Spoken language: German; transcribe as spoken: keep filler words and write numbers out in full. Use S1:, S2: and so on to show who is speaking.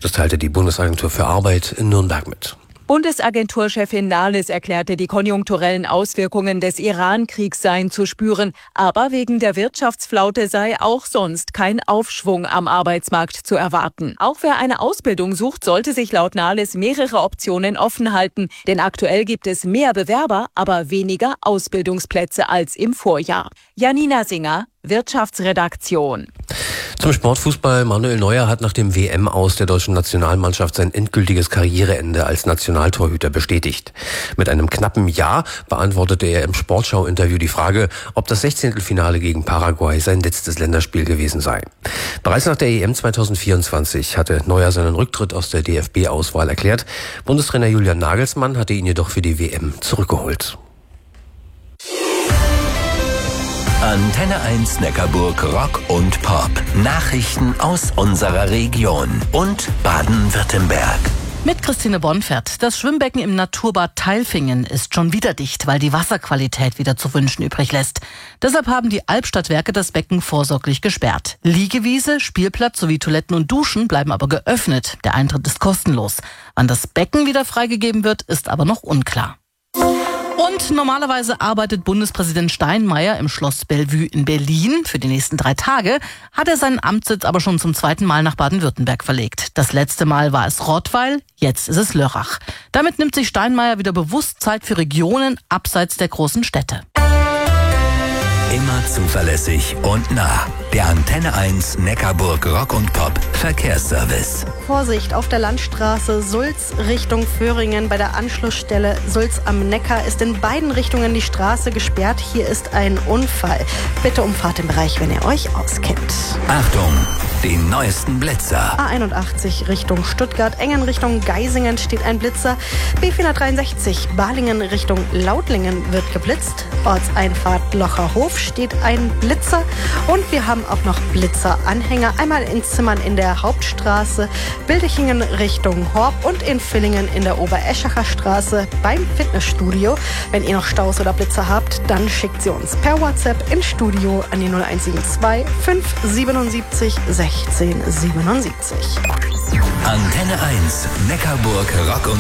S1: Das teilte die Bundesagentur für Arbeit in Nürnberg mit.
S2: Bundesagenturchefin Nahles erklärte, die konjunkturellen Auswirkungen des Iran-Kriegs seien zu spüren. Aber wegen der Wirtschaftsflaute sei auch sonst kein Aufschwung am Arbeitsmarkt zu erwarten. Auch wer eine Ausbildung sucht, sollte sich laut Nahles mehrere Optionen offen halten. Denn aktuell gibt es mehr Bewerber, aber weniger Ausbildungsplätze als im Vorjahr. Janina Singer, Wirtschaftsredaktion.
S1: Zum Sportfußball. Manuel Neuer hat nach dem W M-Aus der deutschen Nationalmannschaft sein endgültiges Karriereende als Nationaltorhüter bestätigt. Mit einem knappen Ja beantwortete er im Sportschau-Interview die Frage, ob das Sechzehntelfinale gegen Paraguay sein letztes Länderspiel gewesen sei. Bereits nach der E M zweitausendvierundzwanzig hatte Neuer seinen Rücktritt aus der D F B-Auswahl erklärt. Bundestrainer Julian Nagelsmann hatte ihn jedoch für die W M zurückgeholt.
S3: Antenne eins Neckarburg Rock und Pop. Nachrichten aus unserer Region und Baden-Württemberg.
S4: Mit Christine Bonfert. Das Schwimmbecken im Naturbad Tailfingen ist schon wieder dicht, weil die Wasserqualität wieder zu wünschen übrig lässt. Deshalb haben die Albstadtwerke das Becken vorsorglich gesperrt. Liegewiese, Spielplatz sowie Toiletten und Duschen bleiben aber geöffnet. Der Eintritt ist kostenlos. Wann das Becken wieder freigegeben wird, ist aber noch unklar. Und normalerweise arbeitet Bundespräsident Steinmeier im Schloss Bellevue in Berlin. Für die nächsten drei Tage hat er seinen Amtssitz aber schon zum zweiten Mal nach Baden-Württemberg verlegt. Das letzte Mal war es Rottweil, jetzt ist es Lörrach. Damit nimmt sich Steinmeier wieder bewusst Zeit für Regionen abseits der großen Städte.
S3: Immer zuverlässig und nah. Der Antenne eins Neckarburg Rock und Pop Verkehrsservice.
S5: Vorsicht auf der Landstraße Sulz Richtung Föhringen. Bei der Anschlussstelle Sulz am Neckar ist in beiden Richtungen die Straße gesperrt. Hier ist ein Unfall. Bitte umfahrt den Bereich, wenn ihr euch auskennt.
S3: Achtung, die neuesten Blitzer.
S5: A einundachtzig Richtung Stuttgart, Engen Richtung Geisingen steht ein Blitzer. B vierhundertdreiundsechzig Balingen Richtung Lautlingen wird geblitzt. Ortseinfahrt Locherhof steht ein Blitzer. Und wir haben auch noch Blitzeranhänger. Einmal in Zimmern in der Hauptstraße, Bildechingen Richtung Horb und in Villingen in der Obereschacher Straße beim Fitnessstudio. Wenn ihr noch Staus oder Blitzer habt, dann schickt sie uns per WhatsApp ins Studio an die null eins sieben zwei fünf siebenundsiebzig sechzehn siebenundsiebzig.
S3: Antenne eins Neckarburg Rock und